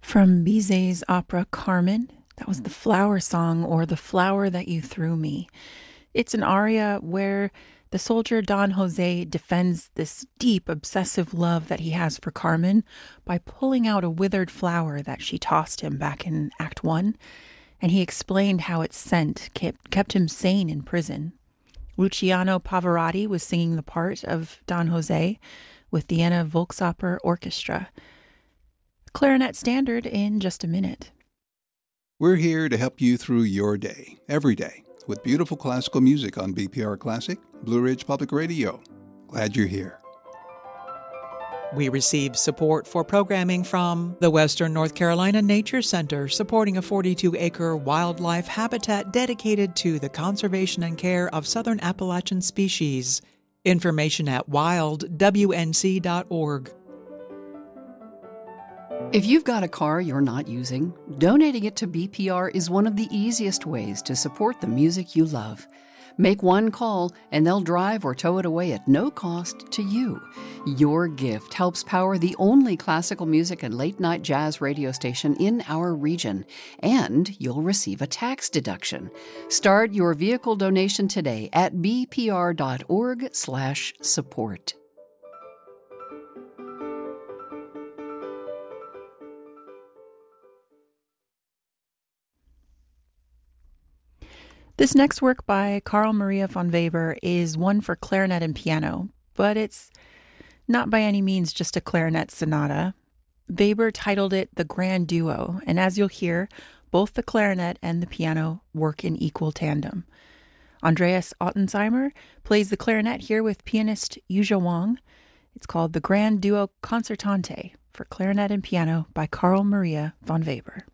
From Bizet's opera Carmen, that was the flower song, or The Flower That You Threw Me. It's an aria where the soldier Don Jose defends this deep, obsessive love that he has for Carmen by pulling out a withered flower that she tossed him back in Act 1, and he explained how its scent kept him sane in prison. Luciano Pavarotti was singing the part of Don Jose with the Vienna Volksoper Orchestra. Clarinet Standard in just a minute. We're here to help you through your day, every day, with beautiful classical music on BPR Classic, Blue Ridge Public Radio. Glad you're here. We receive support for programming from the Western North Carolina Nature Center, supporting a 42-acre wildlife habitat dedicated to the conservation and care of southern Appalachian species. Information at wildwnc.org. If you've got a car you're not using, donating it to BPR is one of the easiest ways to support the music you love. Make one call and they'll drive or tow it away at no cost to you. Your gift helps power the only classical music and late-night jazz radio station in our region, and you'll receive a tax deduction. Start your vehicle donation today at bpr.org/support. This next work by Carl Maria von Weber is one for clarinet and piano, but it's not by any means just a clarinet sonata. Weber titled it The Grand Duo, and as you'll hear, both the clarinet and the piano work in equal tandem. Andreas Ottensheimer plays the clarinet here with pianist Yuzha Wang. It's called The Grand Duo Concertante for clarinet and piano by Carl Maria von Weber.